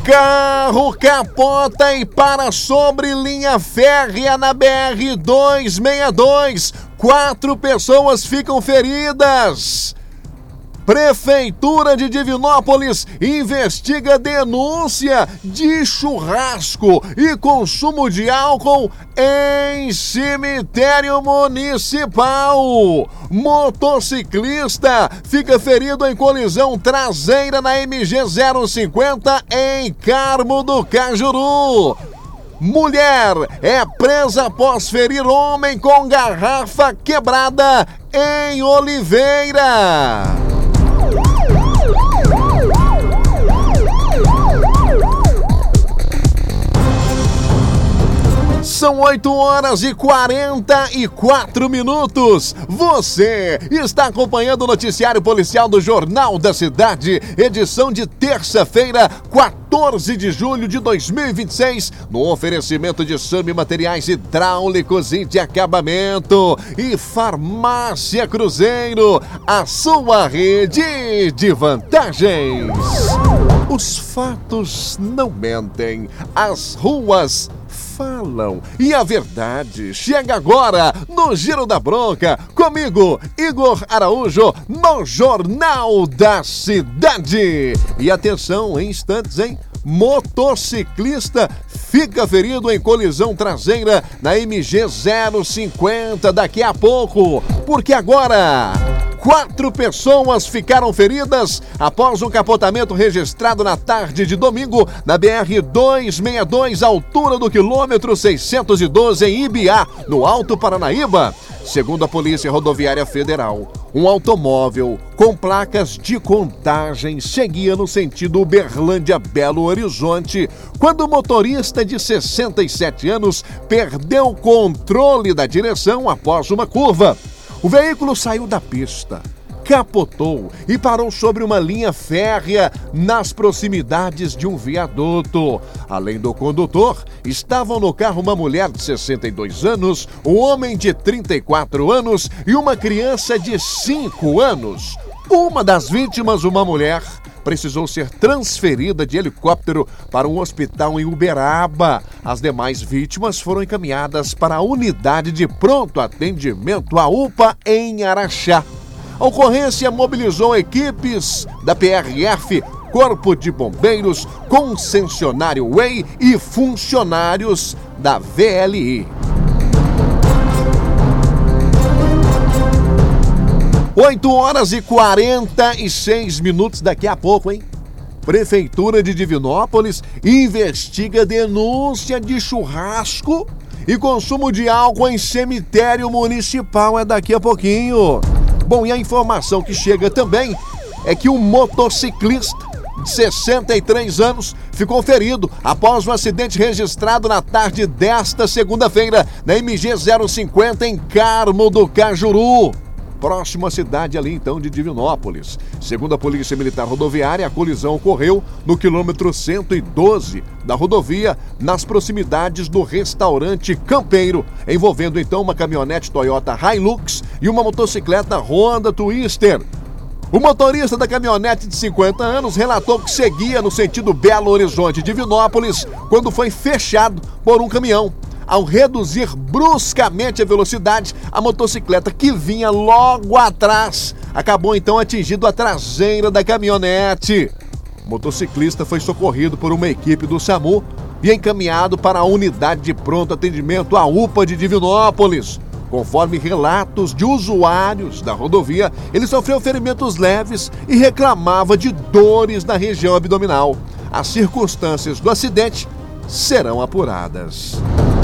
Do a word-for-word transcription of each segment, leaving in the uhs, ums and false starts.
Carro capota e para sobre linha férrea na B R duzentos e sessenta e dois. Quatro pessoas ficam feridas. Prefeitura de Divinópolis investiga denúncia de churrasco e consumo de álcool em cemitério municipal. Motociclista fica ferido em colisão traseira na M G zero cinquenta em Carmo do Cajuru. Mulher é presa após ferir homem com garrafa quebrada em Oliveira. São oito horas e quarenta e quatro minutos. Você está acompanhando o noticiário policial do Jornal da Cidade, edição de terça-feira, quatorze de julho de dois mil e vinte e seis, no oferecimento de Sami Materiais Hidráulicos e de Acabamento e Farmácia Cruzeiro, a sua rede de vantagens. Os fatos não mentem, as ruas falam e a verdade chega agora no Giro da Bronca, comigo, Igor Araújo, no Jornal da Cidade. E atenção, em instantes, hein? Motociclista fica ferido em colisão traseira na M G zero cinquenta daqui a pouco, porque agora quatro pessoas ficaram feridas após um capotamento registrado na tarde de domingo na B R duzentos e sessenta e dois, altura do quilômetro seiscentos e doze em Ibiá, no Alto Paranaíba. Segundo a Polícia Rodoviária Federal, um automóvel com placas de contagem seguia no sentido Uberlândia-Belo Horizonte, quando o motorista de sessenta e sete anos perdeu o controle da direção após uma curva. O veículo saiu da pista, capotou e parou sobre uma linha férrea nas proximidades de um viaduto. Além do condutor, estavam no carro uma mulher de sessenta e dois anos, um homem de trinta e quatro anos e uma criança de cinco anos. Uma das vítimas, uma mulher, precisou ser transferida de helicóptero para um hospital em Uberaba. As demais vítimas foram encaminhadas para a unidade de pronto atendimento, a U P A, em Araxá. A ocorrência mobilizou equipes da P R F, Corpo de Bombeiros, concessionário Way e funcionários da V L I. oito horas e quarenta e seis minutos daqui a pouco, hein? Prefeitura de Divinópolis investiga denúncia de churrasco e consumo de álcool em cemitério municipal. É daqui a pouquinho. Bom, e a informação que chega também é que um motociclista de sessenta e três anos ficou ferido após um acidente registrado na tarde desta segunda-feira na M G zero cinquenta em Carmo do Cajuru, próximo à cidade ali então de Divinópolis. Segundo a Polícia Militar Rodoviária, a colisão ocorreu no quilômetro cento e doze da rodovia, nas proximidades do restaurante Campeiro, envolvendo então uma caminhonete Toyota Hilux e uma motocicleta Honda Twister. O motorista da caminhonete de cinquenta anos relatou que seguia no sentido Belo Horizonte-Divinópolis quando foi fechado por um caminhão. Ao reduzir bruscamente a velocidade, a motocicleta que vinha logo atrás acabou então atingindo a traseira da caminhonete. O motociclista foi socorrido por uma equipe do SAMU e encaminhado para a unidade de pronto atendimento, a U P A de Divinópolis. Conforme relatos de usuários da rodovia, ele sofreu ferimentos leves e reclamava de dores na região abdominal. As circunstâncias do acidente serão apuradas.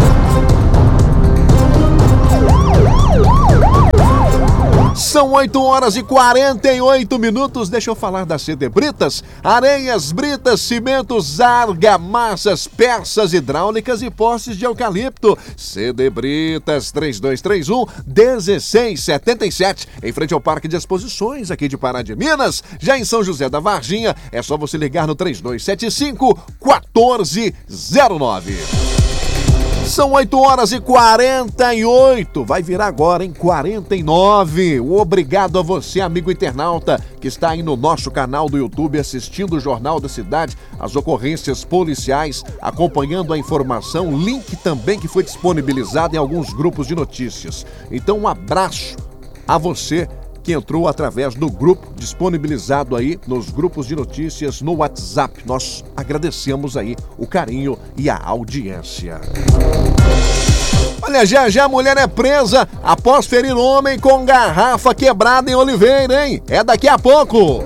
São oito horas e quarenta e oito minutos. Deixa eu falar da C D Britas. Areias, britas, cimentos, argamassas, peças hidráulicas e postes de eucalipto. C D Britas, três dois três um, um seis sete sete, em frente ao Parque de Exposições aqui de Pará de Minas. Já em São José da Varginha, é só você ligar no três dois sete cinco, um quatro zero nove. São oito horas e quarenta e oito, vai virar agora em quarenta e nove. Obrigado a você, amigo internauta, que está aí no nosso canal do YouTube assistindo o Jornal da Cidade, as ocorrências policiais, acompanhando a informação, link também que foi disponibilizado em alguns grupos de notícias. Então um abraço a você que entrou através do grupo disponibilizado aí nos grupos de notícias no WhatsApp. Nós agradecemos aí o carinho e a audiência. Olha, já já a mulher é presa após ferir homem com garrafa quebrada em Oliveira, hein? É daqui a pouco.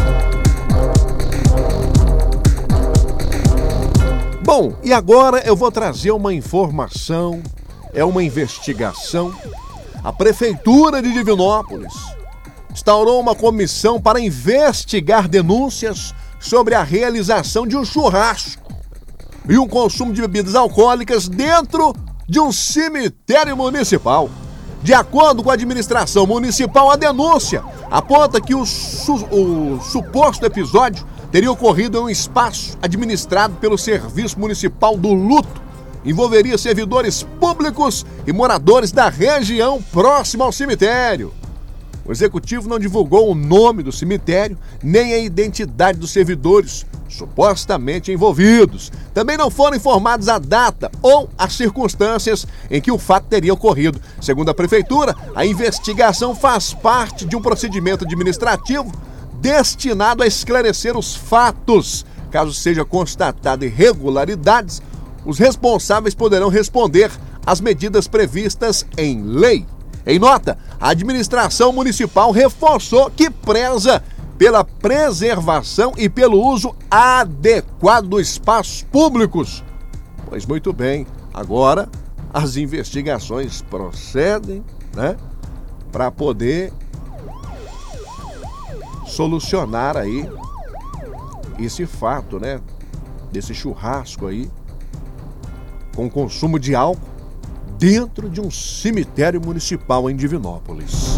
Bom, e agora eu vou trazer uma informação, é uma investigação. A Prefeitura de Divinópolis instaurou uma comissão para investigar denúncias sobre a realização de um churrasco e um consumo de bebidas alcoólicas dentro de um cemitério municipal. De acordo com a administração municipal, a denúncia aponta que o, su- o suposto episódio teria ocorrido em um espaço administrado pelo Serviço Municipal do Luto. Envolveria servidores públicos e moradores da região próxima ao cemitério. O executivo não divulgou o nome do cemitério nem a identidade dos servidores supostamente envolvidos. Também não foram informados a data ou as circunstâncias em que o fato teria ocorrido. Segundo a prefeitura, a investigação faz parte de um procedimento administrativo destinado a esclarecer os fatos. Caso seja constatada irregularidades, os responsáveis poderão responder às medidas previstas em lei. Em nota, a administração municipal reforçou que preza pela preservação e pelo uso adequado dos espaços públicos. Pois muito bem, agora as investigações procedem, né, para poder solucionar aí esse fato, né, desse churrasco aí com consumo de álcool dentro de um cemitério municipal em Divinópolis.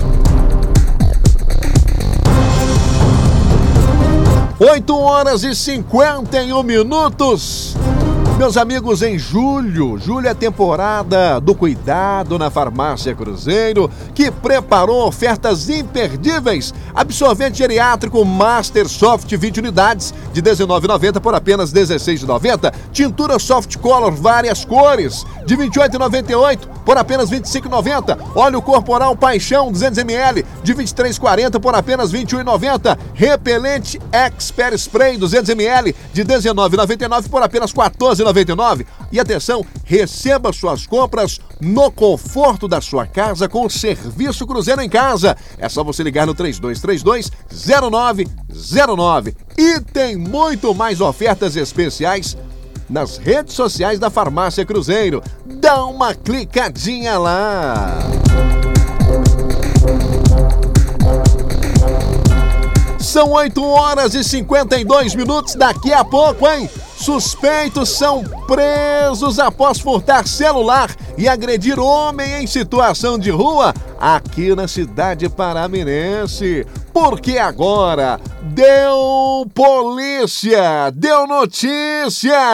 oito horas e cinquenta e um minutos. Meus amigos, em julho, julho é temporada do cuidado na Farmácia Cruzeiro, que preparou ofertas imperdíveis. Absorvente geriátrico Master Soft vinte unidades de dezenove reais e noventa centavos por apenas dezesseis reais e noventa centavos. Tintura Soft Color várias cores de vinte e oito reais e noventa e oito centavos por apenas vinte e cinco reais e noventa centavos. Óleo corporal Paixão duzentos mililitros de vinte e três reais e quarenta centavos por apenas vinte e um reais e noventa centavos. Repelente Expert Spray duzentos mililitros de dezenove reais e noventa e nove centavos por apenas quatorze reais e noventa e nove centavos. E atenção, receba suas compras no conforto da sua casa com o Serviço Cruzeiro em Casa. É só você ligar no três dois três dois, zero nove zero nove. E tem muito mais ofertas especiais nas redes sociais da Farmácia Cruzeiro. Dá uma clicadinha lá. São oito horas e cinquenta e dois minutos. Daqui a pouco, hein? Suspeitos são presos após furtar celular e agredir homem em situação de rua aqui na cidade paramirense. Porque agora deu polícia, deu notícia.